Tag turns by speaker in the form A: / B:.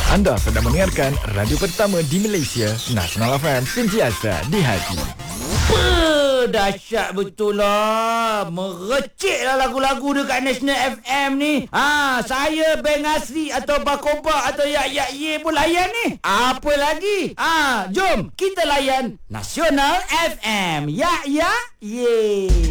A: Anda sedang mendengarkan radio pertama di Malaysia, Nasional FM, sentiasa di hati.
B: Dahsyat betul lah. Merecik lah lagu-lagu dekat National FM ni. Saya Beng Asri atau Bakoba atau Yak Ye pun layan ni. Apa lagi? Jom kita layan Nasional FM. Yak Ye.